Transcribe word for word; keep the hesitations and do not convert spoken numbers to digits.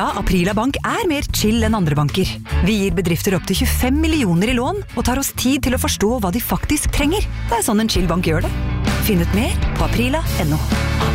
Ja, Aprila Bank er mer chill enn andre banker. Vi gir bedrifter opp til tjuefem millioner i lån, og tar oss tid til å forstå hva de faktisk trenger. Det er sånn en chill bank gjør det. Finn ut mer på aprila punktum no.